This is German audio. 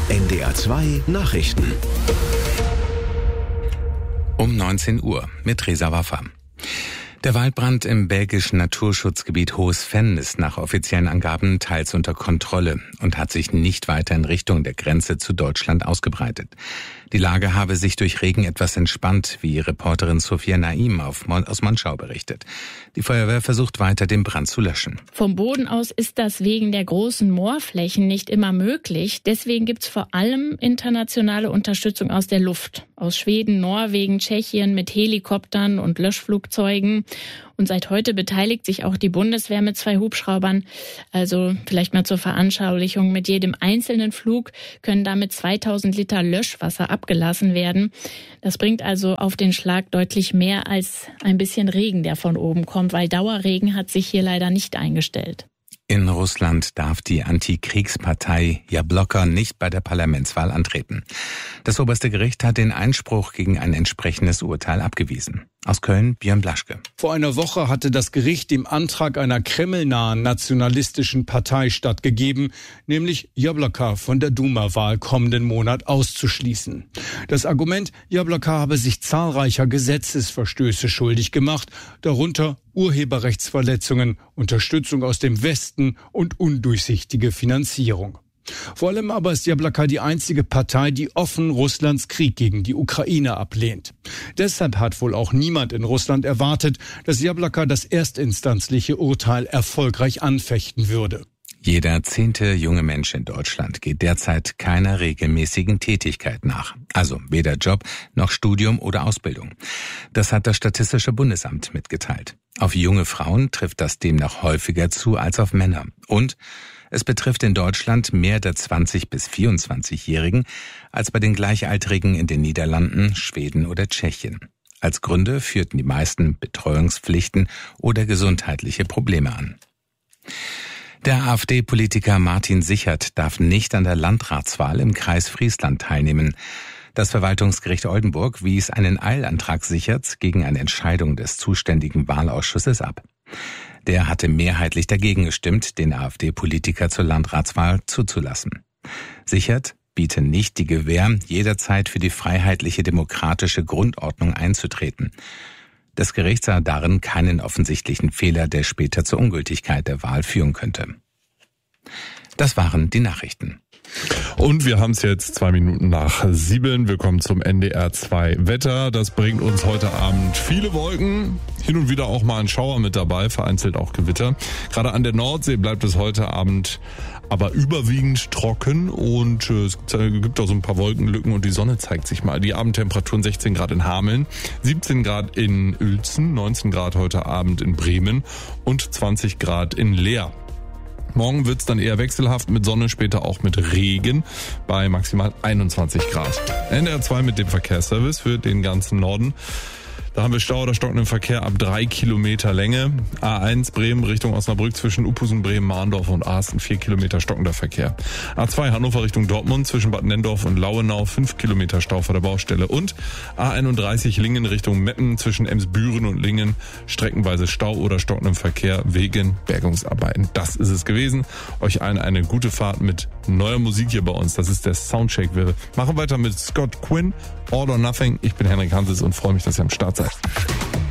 NDR 2 Nachrichten. Um 19 Uhr mit Reza Waffa. Der Waldbrand im belgischen Naturschutzgebiet Hohes Venn ist nach offiziellen Angaben teils unter Kontrolle und hat sich nicht weiter in Richtung der Grenze zu Deutschland ausgebreitet. Die Lage habe sich durch Regen etwas entspannt, wie Reporterin Sophia Naim aus Monschau berichtet. Die Feuerwehr versucht weiter, den Brand zu löschen. Vom Boden aus ist das wegen der großen Moorflächen nicht immer möglich. Deswegen gibt's vor allem internationale Unterstützung aus der Luft. Aus Schweden, Norwegen, Tschechien mit Helikoptern und Löschflugzeugen. Und seit heute beteiligt sich auch die Bundeswehr mit 2 Hubschraubern. Also vielleicht mal zur Veranschaulichung. Mit jedem einzelnen Flug können damit 2000 Liter Löschwasser abgelassen werden. Das bringt also auf den Schlag deutlich mehr als ein bisschen Regen, der von oben kommt, weil Dauerregen hat sich hier leider nicht eingestellt. In Russland darf die Antikriegspartei Jabloko nicht bei der Parlamentswahl antreten. Das oberste Gericht hat den Einspruch gegen ein entsprechendes Urteil abgewiesen. Aus Köln, Björn Blaschke. Vor einer Woche hatte das Gericht dem Antrag einer kremlnahen nationalistischen Partei stattgegeben, nämlich Jabloko von der Duma-Wahl kommenden Monat auszuschließen. Das Argument, Jabloko habe sich zahlreicher Gesetzesverstöße schuldig gemacht, darunter Urheberrechtsverletzungen, Unterstützung aus dem Westen und undurchsichtige Finanzierung. Vor allem aber ist Jabloko die einzige Partei, die offen Russlands Krieg gegen die Ukraine ablehnt. Deshalb hat wohl auch niemand in Russland erwartet, dass Jabloko das erstinstanzliche Urteil erfolgreich anfechten würde. Jeder 10. junge Mensch in Deutschland geht derzeit keiner regelmäßigen Tätigkeit nach. Also weder Job noch Studium oder Ausbildung. Das hat das Statistische Bundesamt mitgeteilt. Auf junge Frauen trifft das demnach häufiger zu als auf Männer. Und es betrifft in Deutschland mehr der 20- bis 24-Jährigen als bei den Gleichaltrigen in den Niederlanden, Schweden oder Tschechien. Als Gründe führten die meisten Betreuungspflichten oder gesundheitliche Probleme an. Der AfD-Politiker Martin Sichert darf nicht an der Landratswahl im Kreis Friesland teilnehmen. Das Verwaltungsgericht Oldenburg wies einen Eilantrag Sicherts gegen eine Entscheidung des zuständigen Wahlausschusses ab. Der hatte mehrheitlich dagegen gestimmt, den AfD-Politiker zur Landratswahl zuzulassen. Sichert biete nicht die Gewähr, jederzeit für die freiheitliche demokratische Grundordnung einzutreten. Das Gericht sah darin keinen offensichtlichen Fehler, der später zur Ungültigkeit der Wahl führen könnte. Das waren die Nachrichten. Und wir haben es jetzt 2 Minuten nach 7. Wir kommen zum NDR 2 Wetter. Das bringt uns heute Abend viele Wolken. Hin und wieder auch mal ein Schauer mit dabei, vereinzelt auch Gewitter. Gerade an der Nordsee bleibt es heute Abend aber überwiegend trocken und es gibt auch so ein paar Wolkenlücken und die Sonne zeigt sich mal. Die Abendtemperaturen 16 Grad in Hameln, 17 Grad in Uelzen, 19 Grad heute Abend in Bremen und 20 Grad in Leer. Morgen wird's dann eher wechselhaft mit Sonne, später auch mit Regen bei maximal 21 Grad. NDR 2 mit dem Verkehrsservice für den ganzen Norden. Da haben wir Stau oder stockenden Verkehr ab 3 Kilometer Länge. A1 Bremen Richtung Osnabrück zwischen Uphusen, Bremen, Mahndorf und Asten 4 Kilometer stockender Verkehr. A2 Hannover Richtung Dortmund zwischen Bad Nennendorf und Lauenau 5 Kilometer Stau vor der Baustelle. Und A31 Lingen Richtung Meppen zwischen Emsbüren und Lingen streckenweise Stau oder stockendem Verkehr wegen Bergungsarbeiten. Das ist es gewesen. Euch allen eine gute Fahrt mit neuer Musik hier bei uns. Das ist der Soundcheck. Wir machen weiter mit Scott Quinn, All or Nothing. Ich bin Henrik Hanses und freue mich, dass ihr am Start seid.